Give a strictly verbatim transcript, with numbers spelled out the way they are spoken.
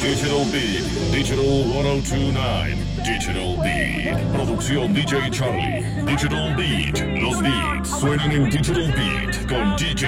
Digital Beat, Digital ciento dos y nueve, Digital Beat, producción D J Charlie, Digital Beat, los beats suenan en Digital Beat con D J